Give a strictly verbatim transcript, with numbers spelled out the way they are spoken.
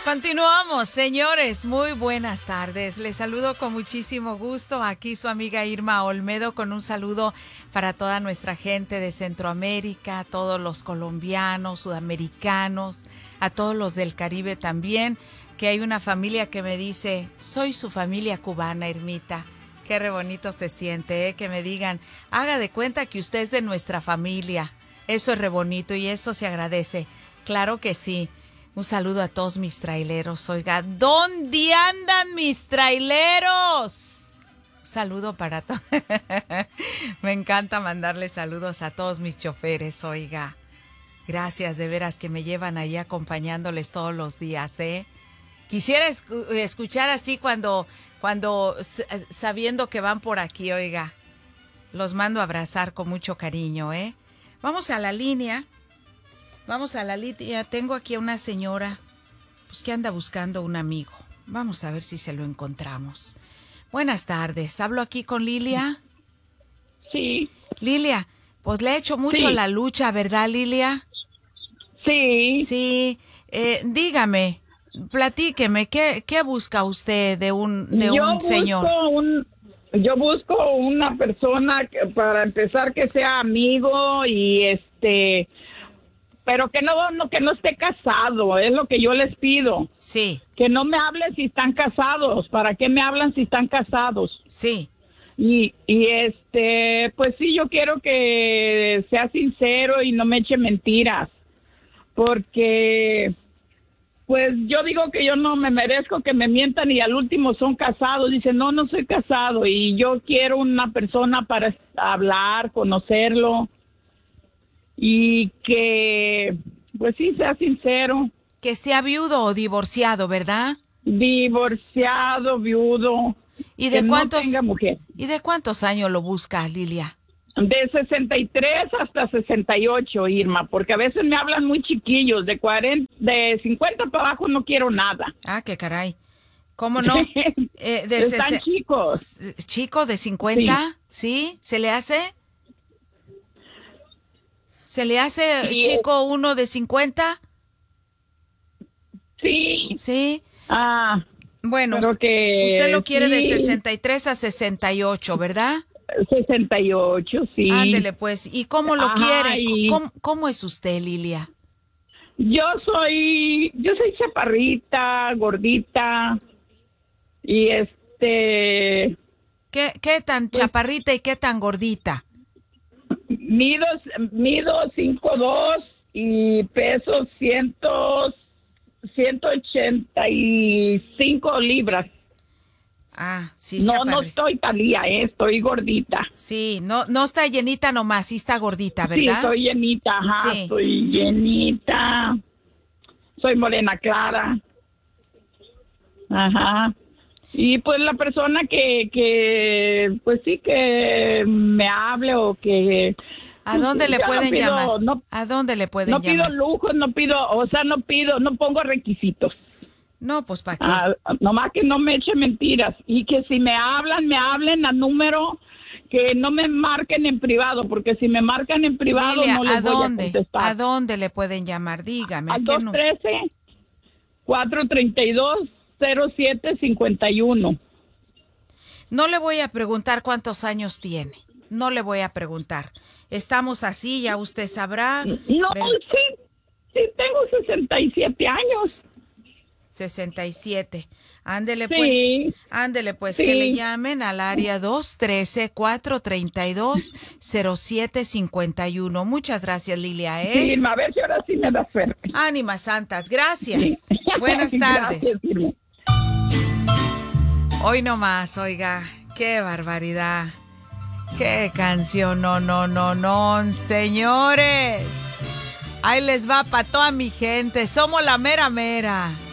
Continuamos, señores. Muy buenas tardes. Les saludo con muchísimo gusto. Aquí su amiga Irma Olmedo con un saludo para toda nuestra gente de Centroamérica, a todos los colombianos, sudamericanos, a todos los del Caribe también, que hay una familia que me dice, soy su familia cubana, Irmita. Qué re bonito se siente, ¿eh? Que me digan, haga de cuenta que usted es de nuestra familia. Eso es re bonito y eso se agradece. Claro que sí. Un saludo a todos mis traileros. Oiga, ¿dónde andan mis traileros? Un saludo para todos. Me encanta mandarle saludos a todos mis choferes, oiga. Gracias, de veras que me llevan ahí acompañándoles todos los días, ¿eh? Quisiera esc- escuchar así cuando, cuando, sabiendo que van por aquí, oiga. Los mando a abrazar con mucho cariño, ¿eh? Vamos a la línea. Vamos a la línea. Tengo aquí a una señora pues, que anda buscando un amigo. Vamos a ver si se lo encontramos. Buenas tardes. ¿Hablo aquí con Lilia? Sí. Lilia, pues le he hecho mucho sí. la lucha, ¿verdad, Lilia? Sí. Sí. Eh, dígame, platíqueme, ¿qué, qué busca usted de un, de yo un señor? Busco un, yo busco una persona que, para empezar, que sea amigo y este... pero que no, no que no esté casado, es lo que yo les pido. Sí. Que no me hablen si están casados. ¿Para qué me hablan si están casados? Sí. Y, y este, pues sí, yo quiero que sea sincero y no me eche mentiras. Porque, pues yo digo que yo no me merezco que me mientan y al último son casados. Dicen, no, no soy casado y yo quiero una persona para hablar, conocerlo. Y que, pues sí, sea sincero. Que sea viudo o divorciado, ¿verdad? Divorciado, viudo. ¿Y de que cuántos, no tenga mujer. ¿Y de cuántos años lo busca, Lilia? De sesenta y tres hasta sesenta y ocho, Irma, porque a veces me hablan muy chiquillos, de cuarenta, de cincuenta para abajo no quiero nada. Ah, qué caray. ¿Cómo no? Eh, de Están sese- chicos. ¿Chico de cincuenta? ¿Sí? ¿Sí? ¿Se le hace? ¿Se le hace Sí. chico uno de cincuenta? Sí. Sí. Ah, Bueno, pero que usted lo quiere de sí. sesenta y tres a sesenta y ocho, ¿verdad? sesenta y ocho, sí. Ándele, pues. ¿Y cómo lo Ajá, quiere? y- ¿Cómo, cómo es usted, Lilia? Yo soy, yo soy chaparrita, gordita, y este, ¿Qué, qué tan Pues- chaparrita y qué tan gordita? mido, mido cinco dos y peso ciento, ciento ochenta y cinco libras. Ah, sí, No, no chaparrita. estoy talía, eh, estoy gordita. Sí, no, no está llenita nomás, sí está gordita, Sí, ¿verdad? estoy llenita, ajá, Sí. estoy llenita. Soy morena clara. Ajá. Y pues la persona que, que, pues sí, que me hable o que... ¿A dónde le Yo no pueden pido- llamar? No, ¿A dónde le pueden no pido llamar? lujos, no pido, o sea, no pido, no pongo requisitos. No, pues ¿para qué? Ah, nomás que no me eche mentiras. Y que si me hablan, me hablen a número, que no me marquen en privado, porque si me marcan en privado Lilia, no les ¿a voy a dónde? contestar. ¿A dónde le pueden llamar? Dígame. ¿a Al qué dos nu- trece, cuatro treinta y dos, cero siete cincuenta y uno. No le voy a preguntar cuántos años tiene. No le voy a preguntar. Estamos así, ya usted sabrá. No, Ver- sí, sí, tengo sesenta y siete años. sesenta y siete. Ándele Sí. pues, ándele pues, Sí. que le llamen al área dos trece, cuatro treinta y dos, cero siete cincuenta y uno. Muchas gracias, Lilia, ¿eh? Sí, a ver si ahora sí me da suerte. Ánimas santas, gracias. Sí. Buenas tardes. Gracias, Irma. Hoy nomás, oiga, qué barbaridad. Qué canción, no, no, no, no, señores. Ahí les va para toda mi gente. Somos la mera mera.